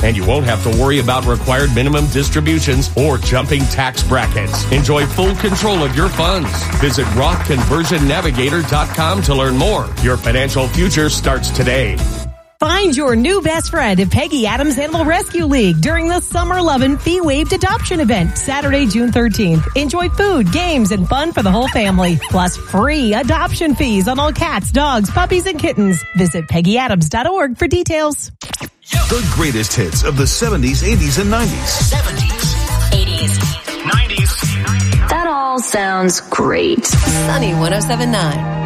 And you won't have to worry about required minimum distributions or jumping tax brackets. Enjoy full control of your funds. Visit RothConversionNavigator.com to learn more. Your financial future starts today. Find your new best friend at Peggy Adams Animal Rescue League during the Summer Lovin' Fee-Waived Adoption Event, Saturday, June 13th. Enjoy food, games, and fun for the whole family. Plus free adoption fees on all cats, dogs, puppies, and kittens. Visit PeggyAdams.org for details. The greatest hits of the 70s, 80s, and 90s. 70s, 80s, 90s. That all sounds great. Sunny 107.9.